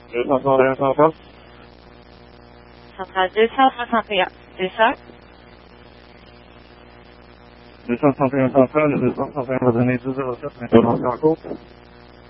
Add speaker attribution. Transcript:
Speaker 1: 261 centrale.
Speaker 2: Centrale 261, c'est ça?
Speaker 1: 261 centrale, 261 va donner 207, mais pas en cours.